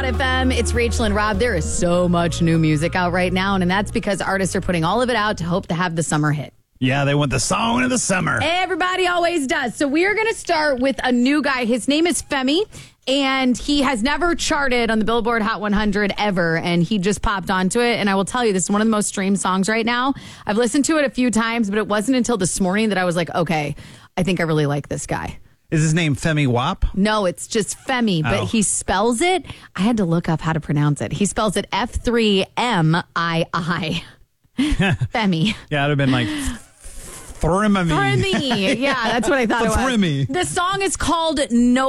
FM. It's Rachel and Rob. There is so much new music out right now, and that's because artists are putting all of it out to hope to have the summer hit. Yeah, they want the song of the summer. Everybody always does. So we're going to start with a new guy. His name is Femi, and he has never charted on the Billboard Hot 100 ever, and he just popped onto it. And I will tell you, this is one of the most streamed songs right now. I've listened to it a few times, but it wasn't until this morning that I was like, okay, I think I really like this guy. Is his name Femi Wap? No, it's just Femi, but he spells it. I had to look up how to pronounce it. He spells it F3MII. Femi. Yeah, it would have been like Thrimmy. Yeah, that's what I thought it was. Thrimmy. The song is called No